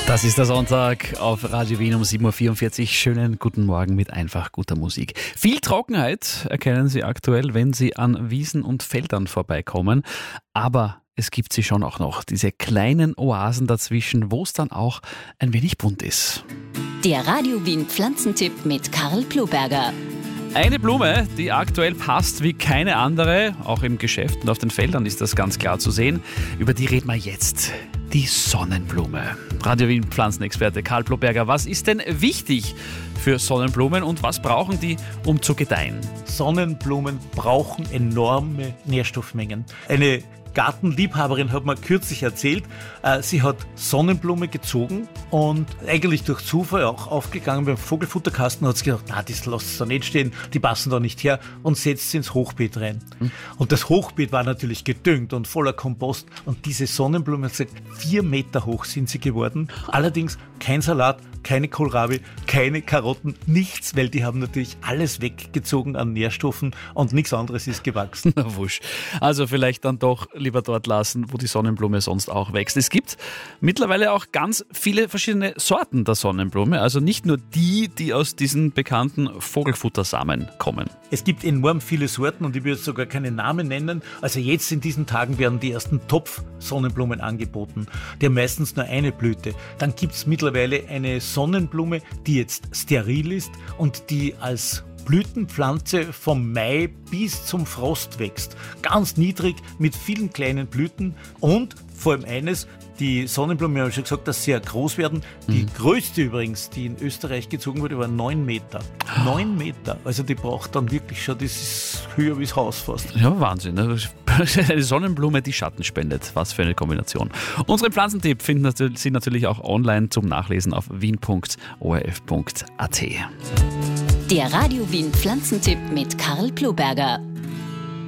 Das ist der Sonntag auf Radio Wien um 7.44 Uhr. Schönen guten Morgen mit einfach guter Musik. Viel Trockenheit erkennen Sie aktuell, wenn Sie an Wiesen und Feldern vorbeikommen. Aber es gibt sie schon auch noch, diese kleinen Oasen dazwischen, wo es dann auch ein wenig bunt ist. Der Radio Wien Pflanzentipp mit Karl Ploberger. Eine Blume, die aktuell passt wie keine andere, auch im Geschäft und auf den Feldern ist das ganz klar zu sehen. Über die reden wir jetzt. Die Sonnenblume. Radio Wien Pflanzenexperte Karl Ploberger, was ist denn wichtig für Sonnenblumen und was brauchen die, um zu gedeihen? Sonnenblumen brauchen enorme Nährstoffmengen. Eine Gartenliebhaberin hat mir kürzlich erzählt, sie hat Sonnenblume gezogen und eigentlich durch Zufall auch aufgegangen beim Vogelfutterkasten, hat sie gedacht, das lässt da nicht stehen, die passen da nicht her und setzt sie ins Hochbeet rein. Und das Hochbeet war natürlich gedüngt und voller Kompost und diese Sonnenblume, hat gesagt, 4 Meter hoch sind sie geworden. Allerdings kein Salat, keine Kohlrabi, keine Karotten, nichts, weil die haben natürlich alles weggezogen an Nährstoffen und nichts anderes ist gewachsen. Na wusch. Also vielleicht dann doch lieber dort lassen, wo die Sonnenblume sonst auch wächst. Es gibt mittlerweile auch ganz viele verschiedene Sorten der Sonnenblume, also nicht nur die aus diesen bekannten Vogelfuttersamen kommen. Es gibt enorm viele Sorten und ich will jetzt sogar keine Namen nennen. Also jetzt in diesen Tagen werden die ersten Topf-Sonnenblumen angeboten. Die haben meistens nur eine Blüte. Dann gibt es mittlerweile eine Sonnenblume, die jetzt steril ist und die als Blütenpflanze vom Mai bis zum Frost wächst. Ganz niedrig mit vielen kleinen Blüten und vor allem eines, die Sonnenblumen, ich habe schon gesagt, dass sie sehr groß werden. Die größte übrigens, die in Österreich gezogen wurde, war 9 Meter. 9 Meter. Also die braucht dann wirklich schon, das ist höher wie das Haus fast. Ja, Wahnsinn. Ne? Eine Sonnenblume, die Schatten spendet. Was für eine Kombination. Unseren Pflanzentipp finden Sie natürlich auch online zum Nachlesen auf wien.orf.at. Der Radio Wien Pflanzentipp mit Karl Ploberger.